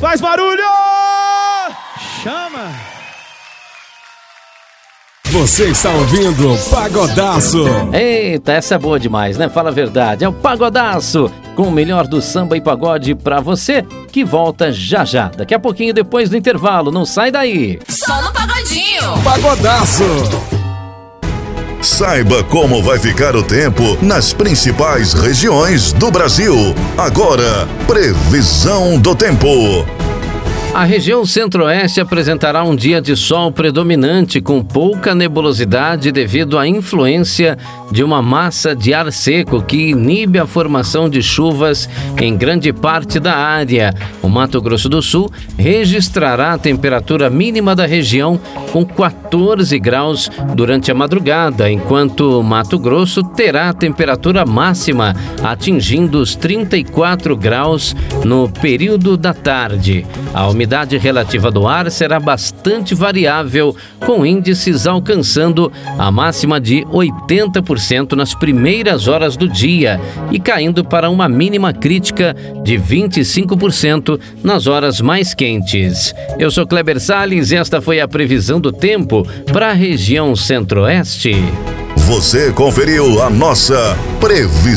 Faz barulho! Chama! Você está ouvindo Pagodaço. Eita, essa é boa demais, né? Fala a verdade. É o Pagodaço, com o melhor do samba e pagode pra você, que volta já já. Daqui a pouquinho, depois do intervalo. Não sai daí. Só no Pagodinho. Pagodaço. Saiba como vai ficar o tempo nas principais regiões do Brasil. Agora, previsão do tempo. A região centro-oeste apresentará um dia de sol predominante com pouca nebulosidade devido à influência de uma massa de ar seco que inibe a formação de chuvas em grande parte da área. O Mato Grosso do Sul registrará a temperatura mínima da região com 14 graus durante a madrugada, enquanto Mato Grosso terá a temperatura máxima atingindo os 34 graus no período da tarde. A umidade relativa do ar será bastante variável, com índices alcançando a máxima de 80% nas primeiras horas do dia e caindo para uma mínima crítica de 25% nas horas mais quentes. Eu sou Kleber Salles e esta foi a previsão do tempo para a região centro-oeste. Você conferiu a nossa previsão.